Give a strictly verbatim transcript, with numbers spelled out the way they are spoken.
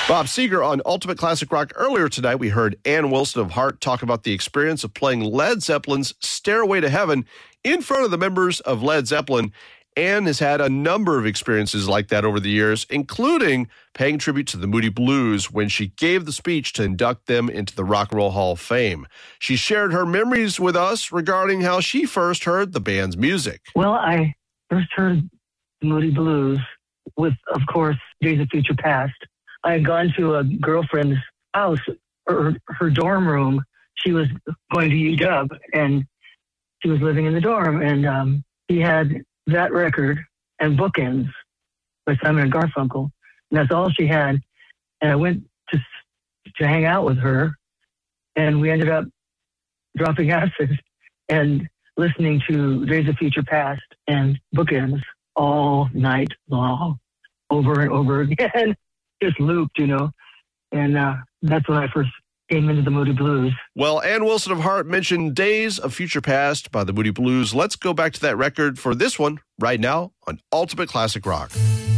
Bob Seger on Ultimate Classic Rock. Earlier tonight, we heard Ann Wilson of Heart talk about the experience of playing Led Zeppelin's Stairway to Heaven in front of the members of Led Zeppelin. Ann has had a number of experiences like that over the years, including paying tribute to the Moody Blues when she gave the speech to induct them into the Rock and Roll Hall of Fame. She shared her memories with us regarding how she first heard the band's music. Well, I first heard the Moody Blues with, of course, Days of Future Past. I had gone to a girlfriend's house, or her dorm room. She was going to U W, and she was living in the dorm, and um, he had that record and Bookends by Simon and Garfunkel, and that's all she had. And I went to to hang out with her, and we ended up dropping acid and listening to Days of Future Past and Bookends all night long, over and over again. Just looped, you know, and uh, that's when I first came into the Moody Blues. Well, Ann Wilson of Heart mentioned Days of Future Past by the Moody Blues. Let's go back to that record for this one right now on Ultimate Classic Rock.